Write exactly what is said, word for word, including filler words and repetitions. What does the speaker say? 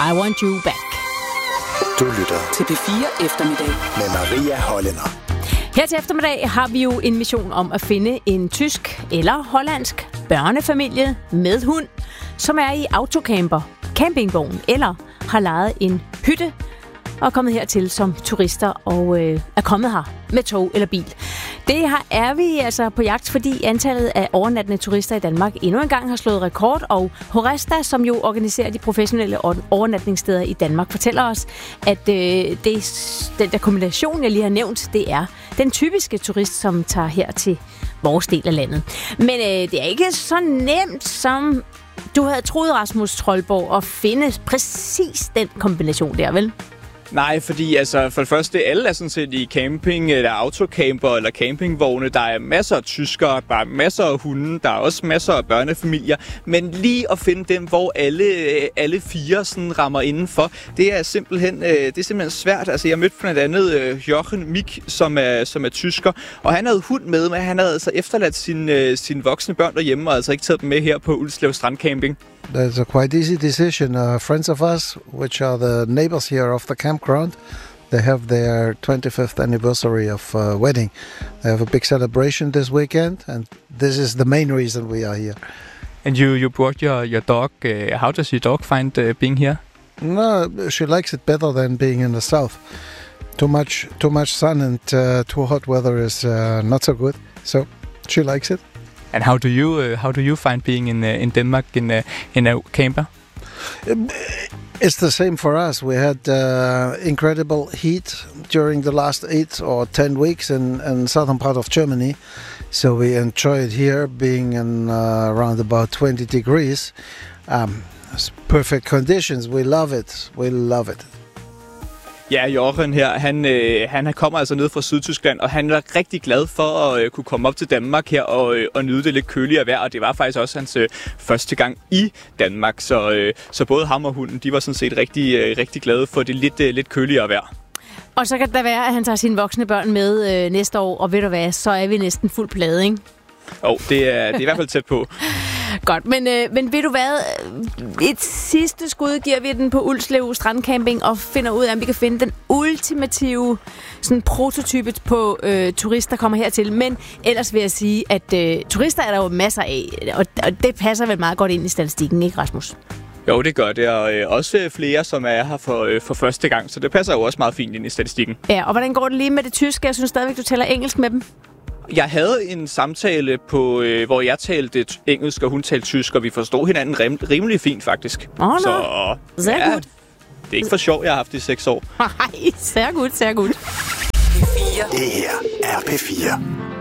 I Want You Back. Du lytter til P fire Eftermiddag med Maria Hollænder. Her til eftermiddag har vi jo en mission om at finde en tysk eller hollandsk børnefamilie med hund, som er i autocamper, campingvogn eller har lejet en hytte og er kommet hertil som turister og øh, er kommet her med tog eller bil. Det her er vi altså på jagt, fordi antallet af overnattende turister i Danmark endnu en gang har slået rekord, og Horesta, som jo organiserer de professionelle overnatningssteder i Danmark, fortæller os, at øh, det, den der kombination, jeg lige har nævnt, det er den typiske turist, som tager her til vores del af landet. Men øh, det er ikke så nemt, som du havde troet, Rasmus Troldborg, at finde præcis den kombination der, vel? Nej, fordi altså for det første, alle er sådan set i camping, eller autocamper, eller campingvogne. Der er masser af tyskere, der er masser af hunde, der er også masser af børnefamilier. Men lige at finde dem, hvor alle, alle fire sådan rammer indenfor, det er simpelthen, det er simpelthen svært. Altså jeg mødte blandt andet Jochen Mick, som er, som er tysker, og han havde hund med, men han havde altså efterladt sine, sine voksne børn derhjemme, og altså ikke taget dem med her på Ulslev Strandcamping. That's a quite easy decision. Uh, friends of us, which are the neighbors here of the campground, they have their twenty-fifth anniversary of uh, wedding. They have a big celebration this weekend, and this is the main reason we are here. And you, you brought your, your dog. Uh, how does your dog find uh, being here? No, she likes it better than being in the south. Too much, too much sun and uh, too hot weather is uh, not so good. So she likes it. And how do you uh, how do you find being in uh, in Denmark in uh, in a camper? It's the same for us. We had uh, incredible heat during the last eight or ten weeks in, in southern part of Germany, so we enjoyed here being in uh, around about twenty degrees. Um, it's perfect conditions. We love it. We love it. Ja, Jochen her, han, øh, han kommer altså ned fra Sydtyskland, og han er rigtig glad for at øh, kunne komme op til Danmark her og, øh, og nyde det lidt køligere vejr, og det var faktisk også hans øh, første gang i Danmark, så, øh, så både ham og hunden, de var sådan set rigtig, øh, rigtig glade for det lidt, øh, lidt køligere vejr. Og så kan det være, at han tager sine voksne børn med øh, næste år, og ved du hvad, så er vi næsten fuld plade, ikke? Jo, oh, det, er, det er i hvert fald tæt på. Godt, men, øh, men ved du hvad? Et sidste skud giver vi den på Ulslev Strandcamping og finder ud af, om vi kan finde den ultimative sådan, prototype på øh, turister, der kommer hertil. Men ellers vil jeg sige, at øh, turister er der jo masser af, og, og det passer vel meget godt ind i statistikken, ikke Rasmus? Jo, det gør det, og øh, også flere, som er her for, øh, for første gang, så det passer jo også meget fint ind i statistikken. Ja, og hvordan går det lige med det tyske? Jeg synes stadigvæk, du taler engelsk med dem. Jeg havde en samtale, på, øh, hvor jeg talte engelsk, og hun talte tysk, og vi forstod hinanden rim- rimelig fint, faktisk. Åh, oh, så no. Sehr ja, gut. Det er ikke for sjov, jeg har haft det i seks år. Nej, sehr gut, sehr gut. P fire. Det her er P fire.